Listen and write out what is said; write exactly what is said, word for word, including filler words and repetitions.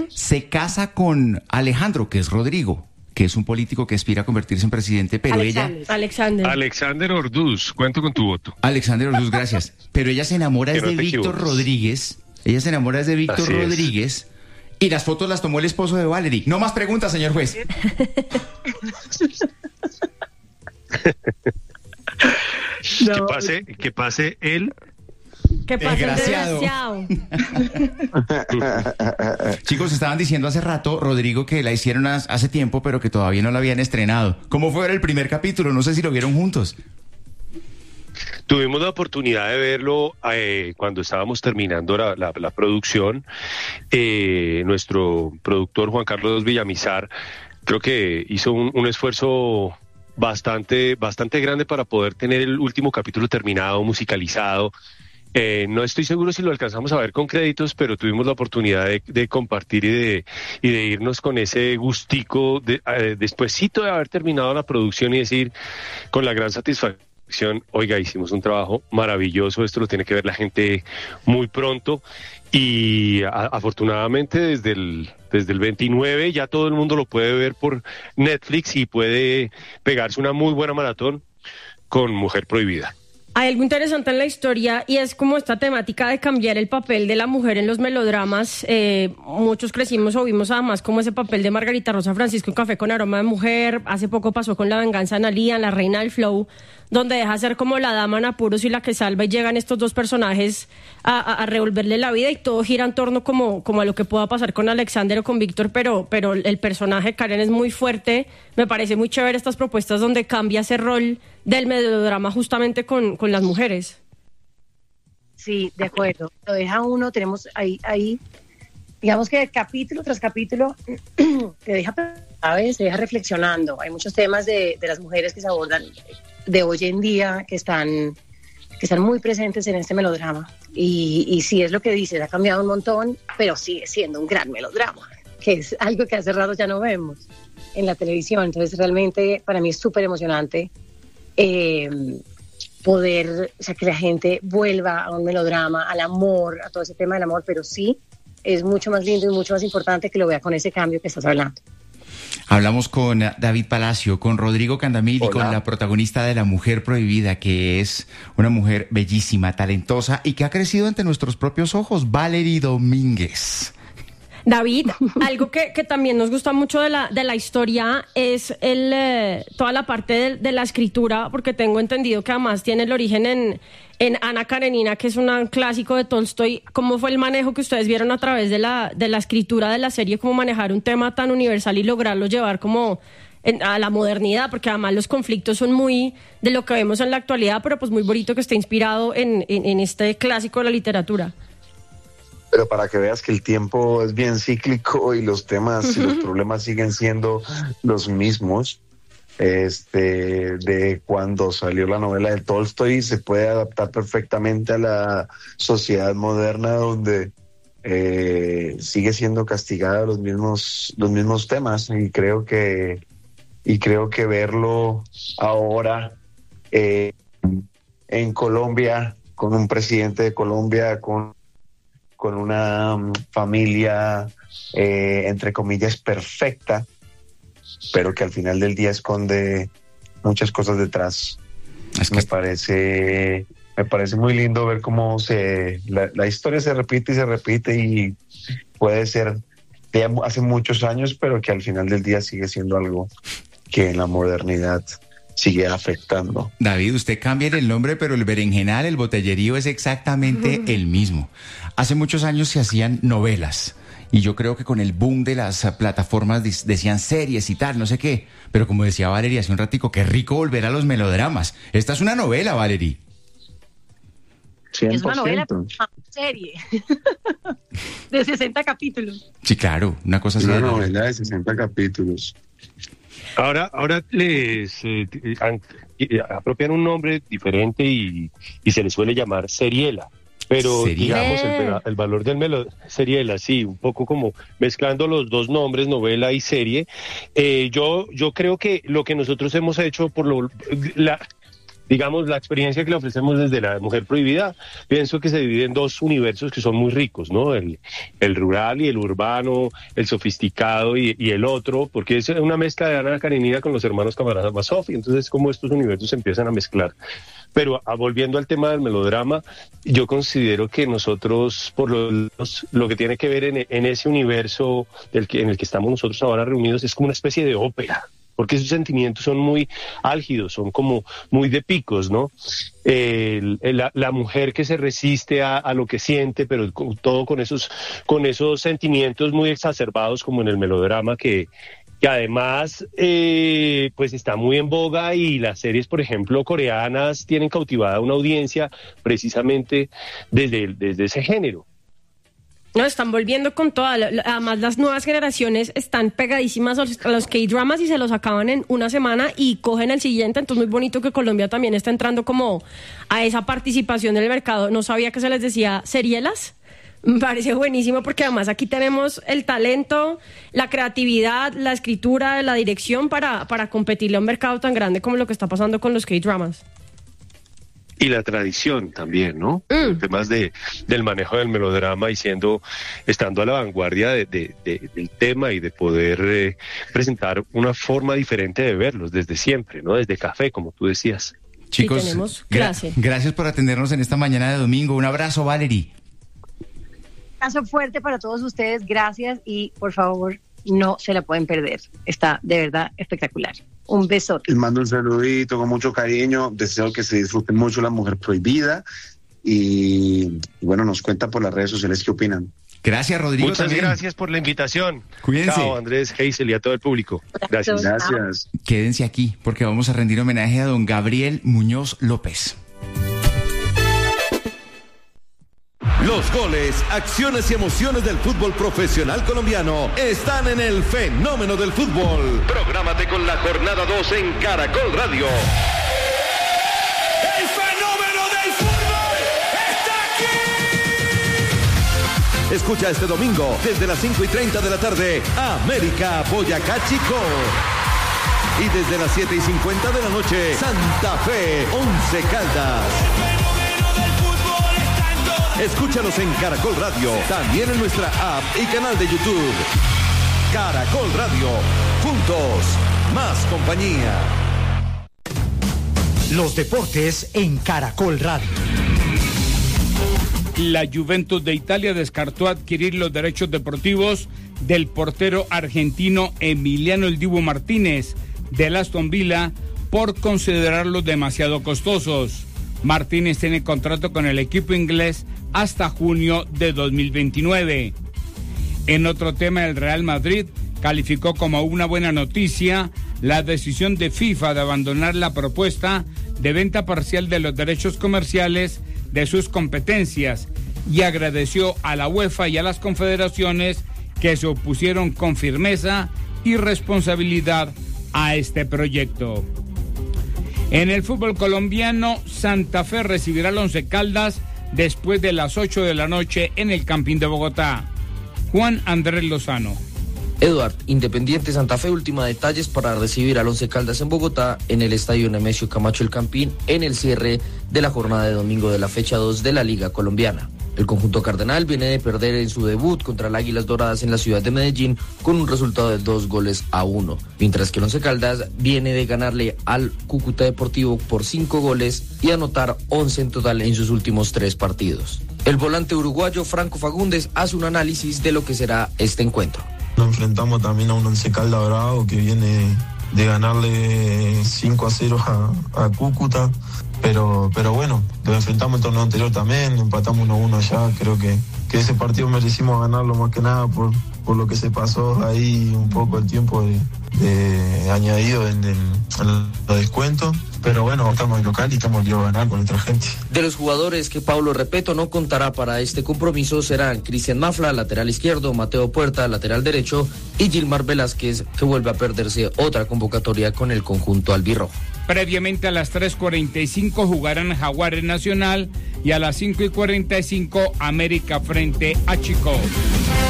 se casa con Alejandro, que es Rodrigo, que es un político que aspira a convertirse en presidente, pero Alexander. ella... Alexander. Alexander Orduz, cuento con tu voto. Alexander Orduz, gracias. Pero ella se enamora Que es no de te Víctor equivoques. Rodríguez. Ella se enamora es de Víctor Así es. Rodríguez. Y las fotos las tomó el esposo de Valerie. No más preguntas, señor juez. Que pase, que pase él. ¿Qué pasa, Desgraciado. desgraciado? Chicos, estaban diciendo hace rato, Rodrigo, que la hicieron as- hace tiempo, pero que todavía no la habían estrenado. ¿Cómo fue el primer capítulo? No sé si lo vieron juntos. Tuvimos la oportunidad de verlo eh, cuando estábamos terminando la, la, la producción. Eh, nuestro productor Juan Carlos Villamizar creo que hizo un, un esfuerzo bastante, bastante grande para poder tener el último capítulo terminado, musicalizado. Eh, no estoy seguro si lo alcanzamos a ver con créditos, pero tuvimos la oportunidad de, de compartir y de, y de irnos con ese gustico de, eh, despuesito de haber terminado la producción y decir con la gran satisfacción, oiga, hicimos un trabajo maravilloso, esto lo tiene que ver la gente muy pronto y a, afortunadamente desde el, desde el veintinueve ya todo el mundo lo puede ver por Netflix y puede pegarse una muy buena maratón con Mujer Prohibida. Hay algo interesante en la historia y es como esta temática de cambiar el papel de la mujer en los melodramas. Eh, muchos crecimos o vimos además como ese papel de Margarita Rosa Francisco en Café con Aroma de Mujer. Hace poco pasó con La Venganza de Analía, en La Reina del Flow, donde deja ser como la dama en apuros y la que salva y llegan estos dos personajes a, a, a revolverle la vida y todo gira en torno como, como a lo que pueda pasar con Alexander o con Víctor, pero, pero el personaje Karen es muy fuerte. Me parece muy chévere estas propuestas donde cambia ese rol del melodrama justamente con, con las mujeres. Sí, de acuerdo. Lo deja uno, tenemos ahí, ahí digamos que capítulo tras capítulo te deja, ¿sabes? Te deja reflexionando. Hay muchos temas de, de las mujeres que se abordan de hoy en día que están, que están muy presentes en este melodrama. Y, y sí, es lo que dices, ha cambiado un montón, pero sigue siendo un gran melodrama, que es algo que hace rato ya no vemos en la televisión. Entonces realmente para mí es súper emocionante eh, poder, o sea, que la gente vuelva a un melodrama, al amor, a todo ese tema del amor, pero sí es mucho más lindo y mucho más importante que lo vea con ese cambio que estás hablando. Hablamos con David Palacio, con Rodrigo Candamil y Hola. con la protagonista de La Mujer Prohibida, que es una mujer bellísima, talentosa y que ha crecido ante nuestros propios ojos, Valerie Domínguez. David, algo que, que también nos gusta mucho de la, de la historia es el, eh, toda la parte de, de la escritura, porque tengo entendido que además tiene el origen en, en Ana Karenina, que es un clásico de Tolstoy. ¿Cómo fue el manejo que ustedes vieron a través de la, de la escritura de la serie, cómo manejar un tema tan universal y lograrlo llevar como en, a la modernidad? Porque además los conflictos son muy de lo que vemos en la actualidad, pero pues muy bonito que esté inspirado en, en, en este clásico de la literatura. Pero para que veas que el tiempo es bien cíclico y los temas y los problemas siguen siendo los mismos, este, de cuando salió la novela de Tolstoy, se puede adaptar perfectamente a la sociedad moderna donde eh, sigue siendo castigada los mismos, los mismos temas, y creo que, y creo que verlo ahora eh, en Colombia, con un presidente de Colombia, con con una um, familia, eh, entre comillas, perfecta, pero que al final del día esconde muchas cosas detrás. Es que Me parece, me parece muy lindo ver cómo se la, la historia se repite y se repite, y puede ser de hace muchos años, pero que al final del día sigue siendo algo que en la modernidad sigue afectando. David, usted cambia el nombre, pero el berenjenal, el botellerío es exactamente el mismo. Hace muchos años se hacían novelas y yo creo que con el boom de las plataformas decían series y tal, no sé qué. Pero como decía Valerie hace un ratico, qué rico volver a los melodramas. Esta es una novela, Valerie. cien por ciento. Es una novela, una serie de sesenta capítulos. Sí, claro, una cosa así. Una novela de sesenta capítulos. Ahora, ahora les eh, an- eh, apropian un nombre diferente y, y se les suele llamar seriela. Pero Seriela. digamos el, pega- el valor del melo seriela, sí, un poco como mezclando los dos nombres, novela y serie. Eh, yo, yo creo que lo que nosotros hemos hecho por lo la digamos, la experiencia que le ofrecemos desde La Mujer Prohibida, pienso que se divide en dos universos que son muy ricos, ¿no? El, el rural y el urbano, el sofisticado y, y el otro, porque es una mezcla de Ana Karenina con los hermanos Karamazov, y entonces como estos universos se empiezan a mezclar. Pero a, volviendo al tema del melodrama, yo considero que nosotros, por lo, los, lo que tiene que ver en, en ese universo del que, en el que estamos nosotros ahora reunidos, es como una especie de ópera, porque esos sentimientos son muy álgidos, son como muy de picos, ¿no? Eh, la, la mujer que se resiste a, a lo que siente, pero con, todo con esos, con esos sentimientos muy exacerbados como en el melodrama que... que además eh, pues está muy en boga, y las series, por ejemplo, coreanas tienen cautivada a una audiencia precisamente desde, desde ese género. No, están volviendo con toda. Además, las nuevas generaciones están pegadísimas a los, a los K-dramas y se los acaban en una semana y cogen el siguiente. Entonces, muy bonito que Colombia también está entrando como a esa participación del mercado. No sabía que se les decía serielas. Me parece buenísimo porque además aquí tenemos el talento, la creatividad, la escritura, la dirección para, para competirle a un mercado tan grande como lo que está pasando con los K-dramas. Y la tradición también, ¿no? Mm. Temas de, del manejo del melodrama y siendo, estando a la vanguardia de, de, de, del tema y de poder eh, presentar una forma diferente de verlos desde siempre, ¿no? Desde Café, como tú decías. Chicos, sí, tenemos clase. Gra- gracias por atendernos en esta mañana de domingo. Un abrazo, Valerie. Un abrazo fuerte para todos ustedes, gracias, y por favor, no se la pueden perder. Está de verdad espectacular. Un besote. Les mando un saludito con mucho cariño. Deseo que se disfruten mucho La Mujer Prohibida. Y, y bueno, nos cuentan por las redes sociales qué opinan. Gracias, Rodrigo. Muchas también. gracias por la invitación. Cuídense. Chao, Andrés, Hazel y a todo el público. Gracias. Gracias. Quédense aquí porque vamos a rendir homenaje a don Gabriel Muñoz López. Los goles, acciones y emociones del fútbol profesional colombiano están en el Fenómeno del Fútbol. Prográmate con la jornada dos en Caracol Radio. ¡El Fenómeno del Fútbol está aquí! Escucha este domingo desde las cinco y treinta de la tarde, América Boyacá Chico. Y desde las siete y cincuenta de la noche, Santa Fe Once Caldas. Escúchanos en Caracol Radio, también en nuestra app y canal de YouTube. Caracol Radio, juntos, más compañía. Los deportes en Caracol Radio. La Juventus de Italia descartó adquirir los derechos deportivos del portero argentino Emiliano El Dibu Martínez del Aston Villa por considerarlos demasiado costosos. Martínez tiene contrato con el equipo inglés hasta junio de dos mil veintinueve. En otro tema, el Real Madrid calificó como una buena noticia la decisión de FIFA de abandonar la propuesta de venta parcial de los derechos comerciales de sus competencias y agradeció a la UEFA y a las confederaciones que se opusieron con firmeza y responsabilidad a este proyecto. En el fútbol colombiano, Santa Fe recibirá al Once Caldas después de las ocho de la noche en el Campín de Bogotá. Juan Andrés Lozano. Eduard, Independiente Santa Fe última detalles para recibir al Once Caldas en Bogotá en el Estadio Nemesio Camacho El Campín en el cierre de la jornada de domingo de la fecha dos de la Liga Colombiana. El conjunto cardenal viene de perder en su debut contra las Águilas Doradas en la ciudad de Medellín con un resultado de dos goles a uno, mientras que el Once Caldas viene de ganarle al Cúcuta Deportivo por cinco goles y anotar once en total en sus últimos tres partidos. El volante uruguayo Franco Fagundes hace un análisis de lo que será este encuentro. Nos enfrentamos también a un Once Caldas bravo que viene de ganarle cinco a cero a, a Cúcuta. Pero, pero bueno, lo enfrentamos el torneo anterior también, empatamos uno a uno allá, creo que, que ese partido merecimos ganarlo más que nada por, por lo que se pasó ahí un poco el tiempo de, de añadido en el, en el descuento. Pero bueno, estamos en local y estamos liados a ganar con nuestra gente. De los jugadores que Pablo Repeto no contará para este compromiso serán Cristian Mafla, lateral izquierdo, Mateo Puerta, lateral derecho, y Gilmar Velázquez, que vuelve a perderse otra convocatoria con el conjunto albirrojo. Previamente a las tres cuarenta y cinco jugarán Jaguares Nacional y a las cinco y cuarenta y cinco América frente a Chico.